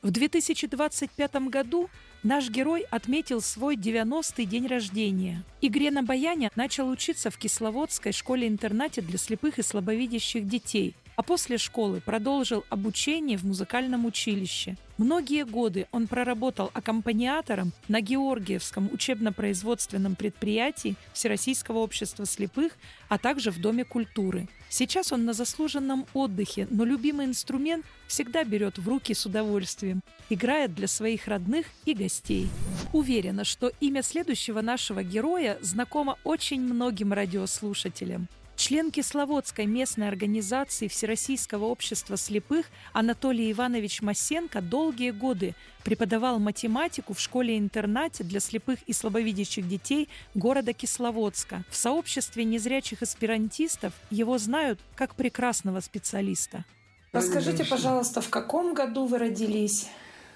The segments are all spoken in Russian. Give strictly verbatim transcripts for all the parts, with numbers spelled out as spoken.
В две тысячи двадцать пятом году наш герой отметил свой девяностый день рождения. Игре на баяне начал учиться в Кисловодской школе-интернате для слепых и слабовидящих детей, а после школы продолжил обучение в музыкальном училище. Многие годы он проработал аккомпаниатором на Георгиевском учебно-производственном предприятии Всероссийского общества слепых, а также в Доме культуры. Сейчас он на заслуженном отдыхе, но любимый инструмент всегда берет в руки с удовольствием, играет для своих родных и гостей. Уверена, что имя следующего нашего героя знакомо очень многим радиослушателям. Член Кисловодской местной организации Всероссийского общества слепых Анатолий Иванович Масенко долгие годы преподавал математику в школе-интернате для слепых и слабовидящих детей города Кисловодска. В сообществе незрячих эсперантистов его знают как прекрасного специалиста. Расскажите, пожалуйста, в каком году вы родились?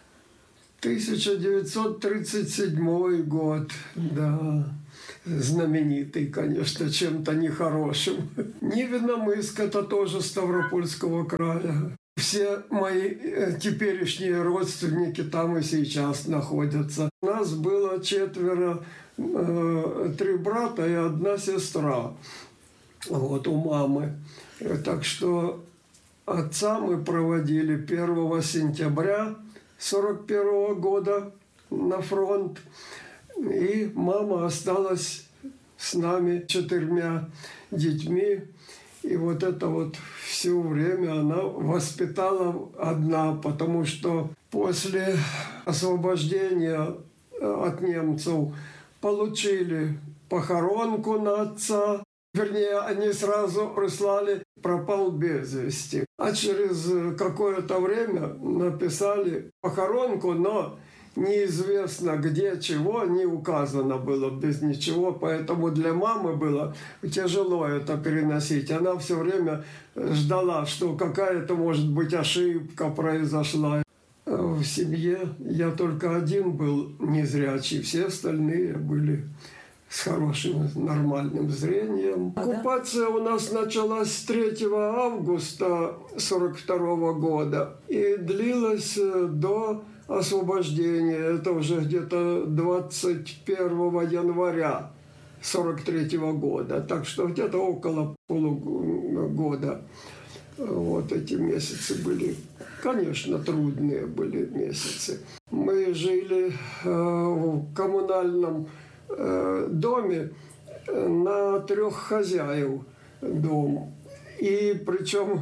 тысяча девятьсот тридцать седьмой год, да. Знаменитый, конечно, чем-то нехорошим. Невинномысск – это тоже Ставропольского края. Все мои теперешние родственники там и сейчас находятся. У нас было четверо, э, три брата и одна сестра. Вот у мамы. Так что отца мы проводили первого сентября сорок первого года на фронт. И мама осталась с нами четырьмя детьми. И вот это вот все время она воспитала одна, потому что после освобождения от немцев получили похоронку на отца. Вернее, они сразу прислали «пропал без вести». А через какое-то время написали похоронку, но неизвестно где, чего, не указано было, без ничего. Поэтому для мамы было тяжело это переносить. Она все время ждала, что какая-то, может быть, ошибка произошла. В семье я только один был незрячий, все остальные были с хорошим, нормальным зрением. А, Оккупация да? у нас началась с третьего августа сорок второго года и длилась до освобождения. Это уже где-то двадцать первого января сорок третьего года. Так что где-то около полугода. Вот эти месяцы были, конечно, трудные были месяцы. Мы жили э, в коммунальном э, доме на трех хозяев дом. И причем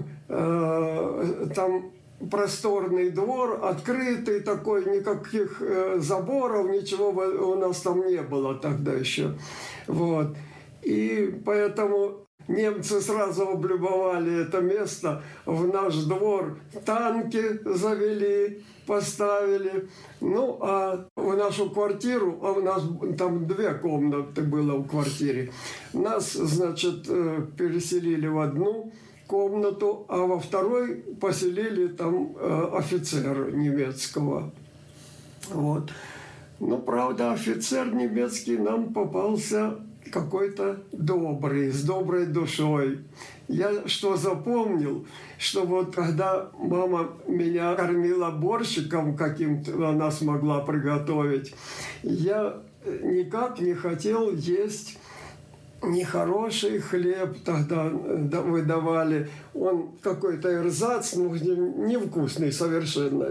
э, там просторный двор, открытый такой, никаких э, заборов, ничего у нас там не было тогда еще. Вот. И поэтому немцы сразу облюбовали это место, в наш двор танки завели, поставили. Ну, а в нашу квартиру, а у нас там две комнаты было в квартире, нас, значит, переселили в одну комнату, а во второй поселили там офицера немецкого. Вот. Ну, правда, офицер немецкий нам попался какой-то добрый, с доброй душой. Я что запомнил, что вот когда мама меня кормила борщиком каким-то, она смогла приготовить, я никак не хотел есть нехороший хлеб тогда выдавали. Он какой-то эрзац, ну, невкусный совершенно.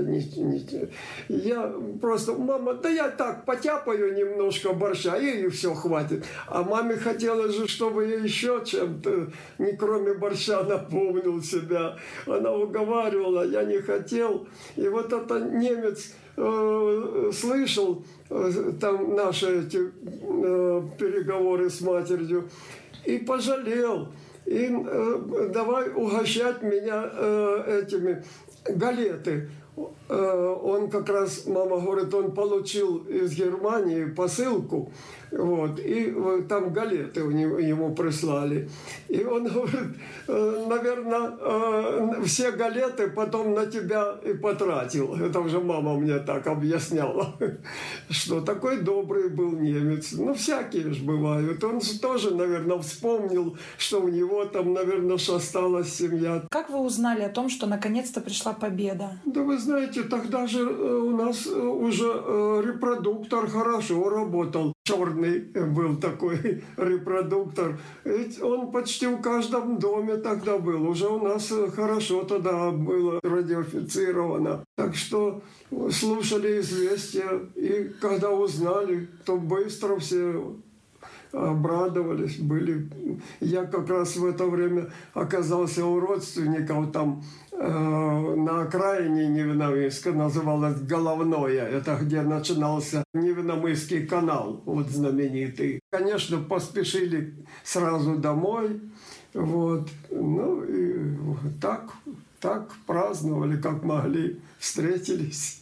Я просто, мама, да я так потяпаю немножко борща, и все, хватит. А маме хотелось же, чтобы я еще чем-то, не кроме борща, наполнил себя. Она уговаривала, я не хотел. И вот это немец э, слышал, там наши эти э, переговоры с матерью, и пожалел. И э, давай угощать меня э, этими галеты. Э, он как раз, мама говорит, он получил из Германии посылку. Вот, и там галеты ему прислали. И он говорит, наверное, все галеты потом на тебя и потратил. Это уже мама мне так объясняла, что такой добрый был немец. Ну, всякие же бывают. Он тоже, наверное, вспомнил, что у него там, наверное, осталась семья. Как вы узнали о том, что наконец-то пришла победа? Да вы знаете, тогда же у нас уже репродуктор хорошо работал. Черный был такой репродуктор. Ведь он почти в каждом доме тогда был. Уже у нас хорошо тогда было радиофицировано. Так что слушали известия. И когда узнали, то быстро все обрадовались. Были. Я как раз в это время оказался у родственников там на окраине Невиномысска, называлось Головное. Это где начинался Невиномысский канал, вот знаменитый. Конечно, поспешили сразу домой. Вот. Ну и так, так праздновали, как могли, встретились.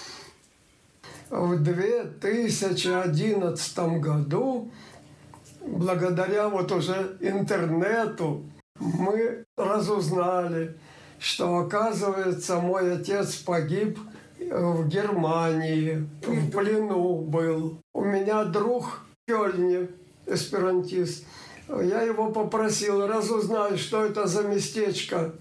В две тысячи одиннадцатом году, благодаря вот уже интернету, мы разузнали, что, оказывается, мой отец погиб в Германии, в плену был. У меня друг в Кёльне, эсперантист, я его попросил разузнать, что это за местечко.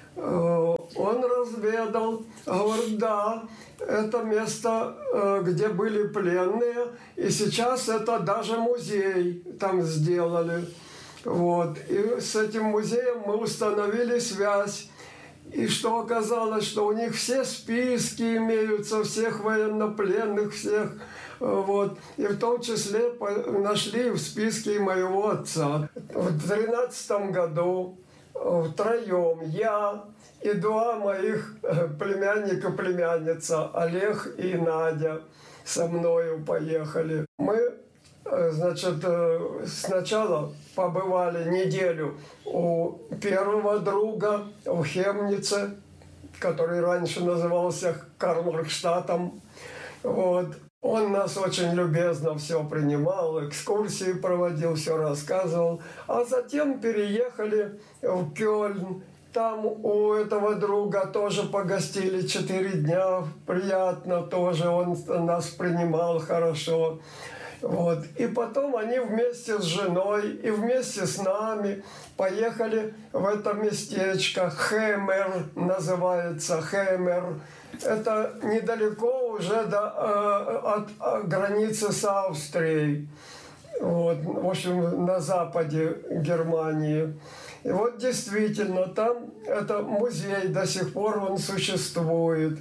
Он разведал, говорит, да, это место, где были пленные, и сейчас это даже музей там сделали. Вот. И с этим музеем мы установили связь. И что оказалось, что у них все списки имеются, всех военнопленных, всех. Вот. И в том числе нашли в списке и моего отца. В тринадцатом году втроем я и два моих племянника, племянница, Олег и Надя, со мною поехали. Мы, значит, сначала побывали неделю у первого друга в Хемнице, который раньше назывался Карл-Маркштадтом. Вот. Он нас очень любезно все принимал, экскурсии проводил, все рассказывал. А затем переехали в Кёльн. Там у этого друга тоже погостили четыре дня. Приятно тоже, он нас принимал хорошо. Вот. И потом они вместе с женой и вместе с нами поехали в это местечко. Хемер называется, Хемер. Это недалеко уже до, э, от, от границы с Австрией. Вот. В общем, на западе Германии. И вот действительно, там это музей, до сих пор он существует.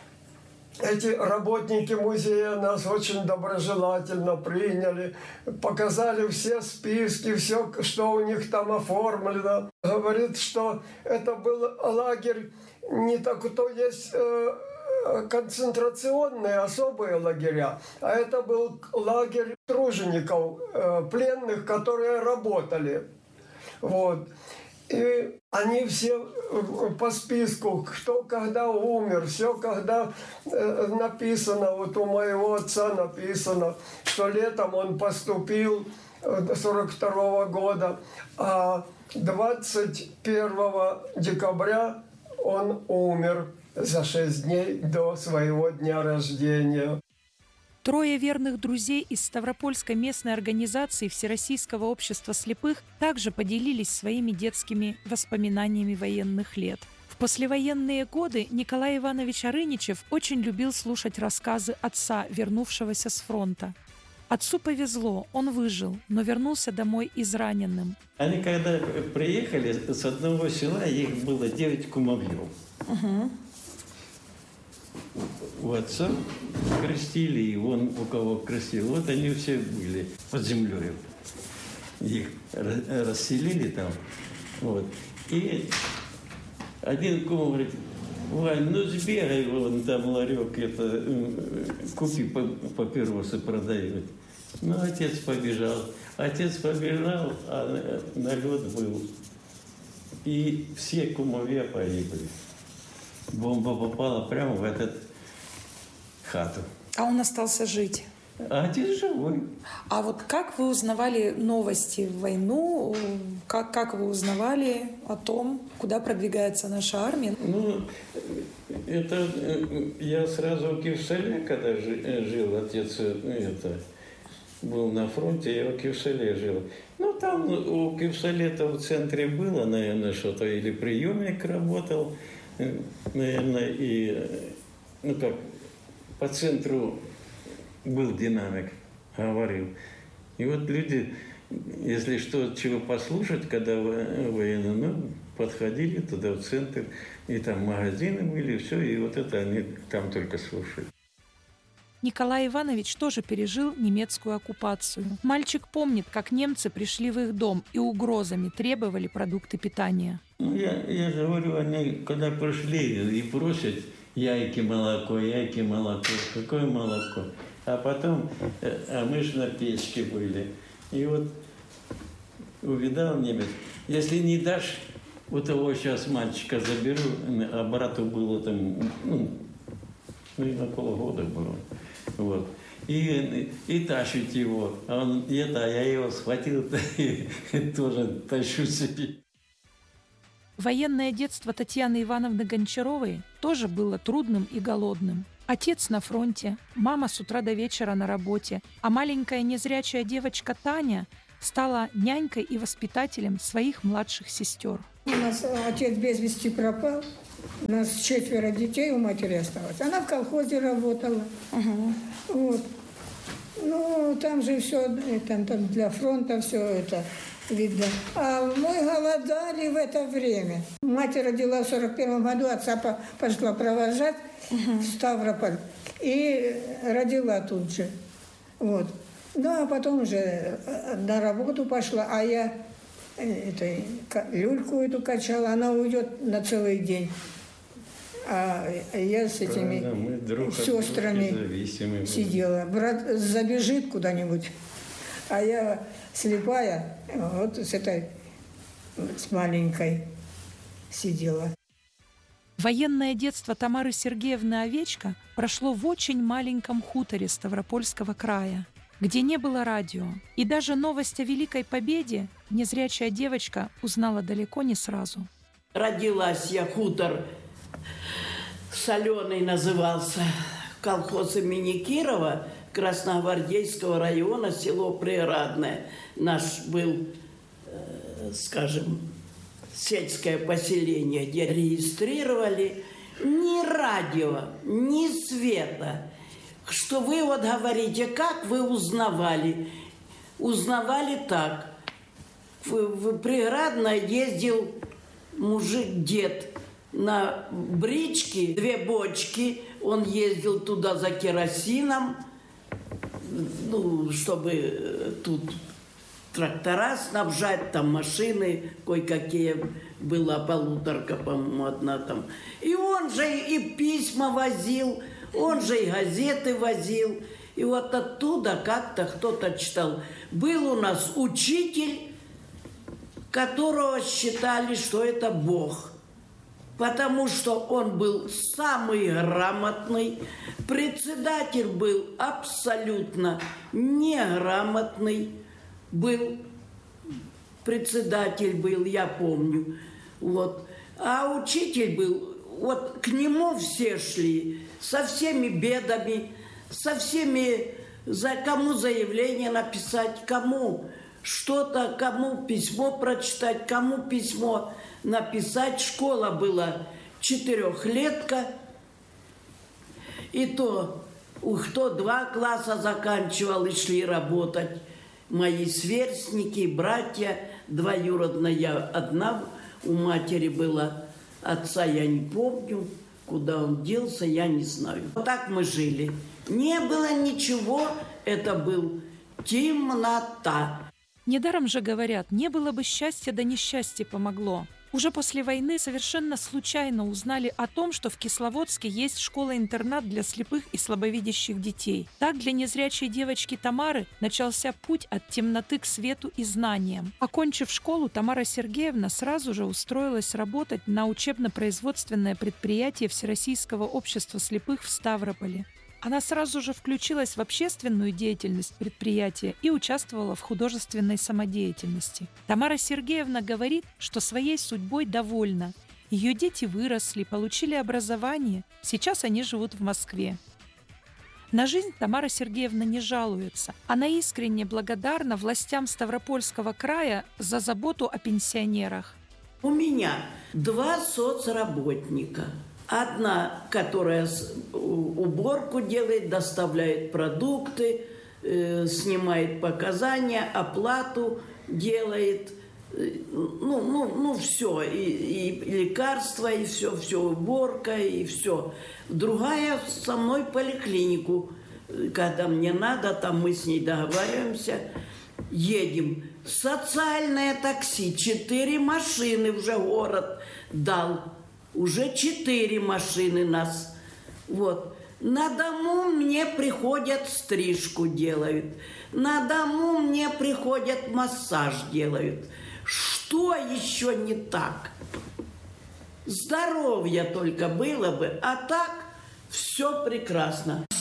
Эти работники музея нас очень доброжелательно приняли, показали все списки, все, что у них там оформлено. Говорит, что это был лагерь не так, то есть э, концентрационные особые лагеря, а это был лагерь тружеников, э, пленных, которые работали. Вот. И они все по списку, кто когда умер, все когда написано, вот у моего отца написано, что летом он поступил сорок второго года, а двадцать первого декабря он умер за шесть дней до своего дня рождения. Трое верных друзей из Ставропольской местной организации Всероссийского общества слепых также поделились своими детскими воспоминаниями военных лет. В послевоенные годы Николай Иванович Арыничев очень любил слушать рассказы отца, вернувшегося с фронта. Отцу повезло, он выжил, но вернулся домой израненным. Они когда приехали с одного села, их было девять кумовьев. Угу. У отца крестили, и вон у кого крестили. Вот они все были под землей. Их расселили там. Вот. И один кум говорит: Вань, ну сбегай, вон там ларек, это, купи папиросы, продают. Ну, отец побежал. Отец побежал, а налет был. И все кумовья погибли. Бомба попала прямо в эту хату. А он остался жить? А отец живой. А вот как вы узнавали новости в войну? Как, как вы узнавали о том, куда продвигается наша армия? Ну, это я сразу в Киевсале, когда жил, отец это, был на фронте, я в Киевсале жил. Ну, там у Киевсале-то в центре было, наверное, что-то, или приемник работал, наверное, и, ну как, по центру был динамик, говорил. И вот люди, если что, чего послушать, когда военные, ну, подходили туда в центр, и там магазины были, все, и вот это они там только слушали. Николай Иванович тоже пережил немецкую оккупацию. Мальчик помнит, как немцы пришли в их дом и угрозами требовали продукты питания. Ну, я, я же говорю, они когда пришли и просят яйки, молоко, яйки, молоко, какое молоко? А потом, а мы же на печке были. И вот увидал немец, если не дашь, у того сейчас мальчика заберу, а брату было там, ну, ну около года было. Вот. И, и тащить его. А он, это, я его схватил и, и тоже тащу себе. Военное детство Татьяны Ивановны Гончаровой тоже было трудным и голодным. Отец на фронте, мама с утра до вечера на работе, а маленькая незрячая девочка Таня стала нянькой и воспитателем своих младших сестер. У нас отец без вести пропал. У нас четверо детей у матери осталось. Она в колхозе работала. Угу. Вот. Ну, там же все, там, там для фронта все это видно. А мы голодали в это время. Мать родила в сорок первом году, отца пошла провожать угу. в Ставрополь. И родила тут же. Вот. Ну, а потом уже на работу пошла, а я это, люльку эту качала, она уйдет на целый день. А я с этими друг сестрами сидела. Брат забежит куда-нибудь, а я слепая, вот с этой, с маленькой сидела. Военное детство Тамары Сергеевны Овечко прошло в очень маленьком хуторе Ставропольского края, где не было радио. И даже новость о Великой Победе незрячая девочка узнала далеко не сразу. Родилась я, хутор Соленый назывался, колхоз имени Кирова, Красногвардейского района, село Приградное. Наш был, э, скажем, сельское поселение, где регистрировали ни радио, ни света. Что вы вот говорите, как вы узнавали? Узнавали так. В, в Приградное ездил мужик-дед на бричке, две бочки. Он ездил туда за керосином, ну, чтобы тут трактора снабжать, там машины кое-какие. Была полуторка, по-моему, одна там. И он же и письма возил, он же и газеты возил. И вот оттуда как-то кто-то читал. Был у нас учитель, которого считали, что это Бог. Потому что он был самый грамотный. Председатель был абсолютно неграмотный. Был председатель был, я помню. Вот. А учитель был, вот к нему все шли со всеми бедами, со всеми, за кому заявление написать, кому что-то, кому письмо прочитать, кому письмо написать. Школа была четырехлетка, и то, кто два класса заканчивал и шли работать. Мои сверстники, братья, двоюродная, я одна у матери была, отца я не помню, куда он делся, я не знаю. Вот так мы жили. Не было ничего, это был темнота. Недаром же говорят, не было бы счастья, да несчастье помогло. Уже после войны совершенно случайно узнали о том, что в Кисловодске есть школа-интернат для слепых и слабовидящих детей. Так для незрячей девочки Тамары начался путь от темноты к свету и знаниям. Окончив школу, Тамара Сергеевна сразу же устроилась работать на учебно-производственное предприятие Всероссийского общества слепых в Ставрополе. Она сразу же включилась в общественную деятельность предприятия и участвовала в художественной самодеятельности. Тамара Сергеевна говорит, что своей судьбой довольна. Ее дети выросли, получили образование, сейчас они живут в Москве. На жизнь Тамара Сергеевна не жалуется. Она искренне благодарна властям Ставропольского края за заботу о пенсионерах. У меня два соцработника. Одна, которая уборку делает, доставляет продукты, э, снимает показания, оплату делает. Ну, ну, ну все, и, и лекарства, и все, все, уборка, и все. Другая со мной в поликлинику, когда мне надо, там мы с ней договариваемся, едем. Социальное такси, четыре машины уже город дал, уже четыре машины нас. Вот. На дому мне приходят стрижку делают, на дому мне приходят массаж делают. Что еще не так? Здоровье только было бы, а так все прекрасно.